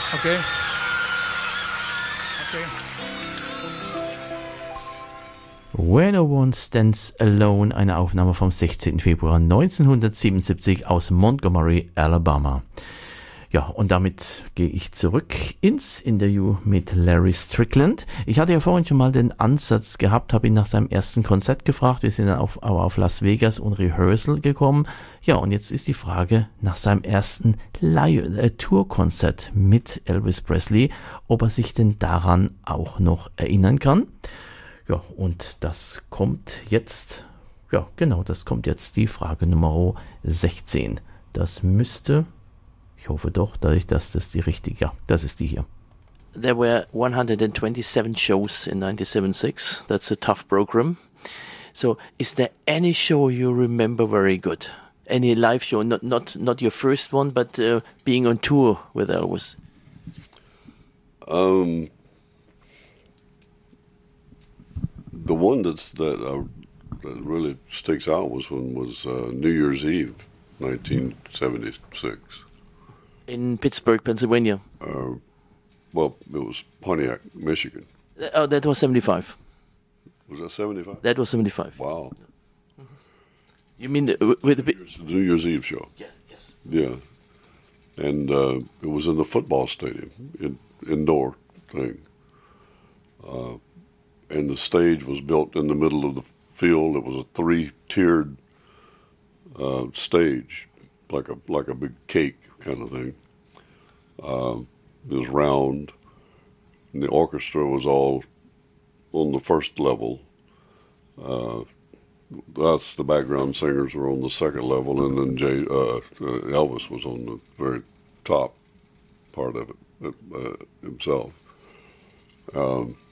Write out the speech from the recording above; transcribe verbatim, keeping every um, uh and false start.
Okay. Okay. Where No One Stands Alone, eine Aufnahme vom sechzehnten Februar neunzehnhundertsiebenundsiebzig aus Montgomery, Alabama. Ja, und damit gehe ich zurück ins Interview mit Larry Strickland. Ich hatte ja vorhin schon mal den Ansatz gehabt, habe ihn nach seinem ersten Konzert gefragt. Wir sind dann auf, aber auf Las Vegas und Rehearsal gekommen. Ja, und jetzt ist die Frage nach seinem ersten äh, Tourkonzert mit Elvis Presley, ob er sich denn daran auch noch erinnern kann. Ja, und das kommt jetzt, ja genau, das kommt jetzt die Frage Nummer sechzehn. Das müsste... Ich hoffe doch, dadurch, dass das die richtige, ja, das ist die hier. There were one hundred twenty-seven shows in ninety-seven six. That's a tough program. So, is there any show you remember very good? Any live show, not not not your first one, but uh, being on tour with Elvis? Um, the one that's that uh, that really sticks out was when was uh, New Year's Eve, nineteen seventy-six. In Pittsburgh, Pennsylvania. Uh, well, it was Pontiac, Michigan. Oh, that was seventy-five. Was that seventy-five? That was seventy-five. Wow. You mean the, with the New Year's, New Year's Eve show? Yeah. Yes. Yeah. And uh, it was in the football stadium, in, indoor thing. Uh, and the stage was built in the middle of the field. It was a three-tiered uh, stage, like a like a big cake kind of thing. Uh, it was round, and the orchestra was all on the first level. Uh, us, the background singers, were on the second level, and then Jay, uh, uh, Elvis was on the very top part of it uh, himself. Um,